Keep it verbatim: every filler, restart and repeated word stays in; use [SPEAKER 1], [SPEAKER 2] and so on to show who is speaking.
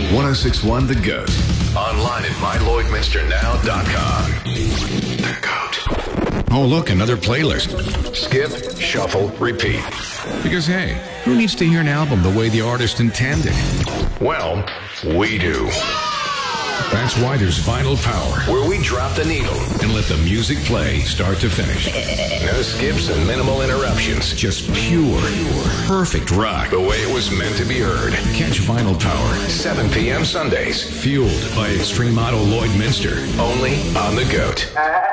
[SPEAKER 1] ten sixty-one The Goat. Online at my lloyd minster now dot com. The Goat.
[SPEAKER 2] Oh, look, another playlist.
[SPEAKER 1] Skip, shuffle, repeat.
[SPEAKER 2] Because, hey, who needs to hear an album the way the artist intended?
[SPEAKER 1] Well, we do.
[SPEAKER 2] That's why there's Vinyl Power,
[SPEAKER 1] Where we drop the needle.
[SPEAKER 2] and let the music play start to finish.
[SPEAKER 1] No skips and minimal interruptions.
[SPEAKER 2] Just pure, perfect rock.
[SPEAKER 1] The way it was meant to be heard.
[SPEAKER 2] Catch Vinyl Power,
[SPEAKER 1] seven p.m. Sundays.
[SPEAKER 2] fueled by Extreme Auto Lloyd Minster.
[SPEAKER 1] Only on The Goat.